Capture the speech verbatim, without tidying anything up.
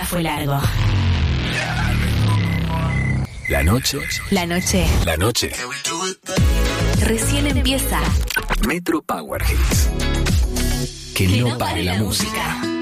día fue largo. La noche. La noche. La noche. Recién empieza. Metro Power Hits. Que, que no, no pare la música. música.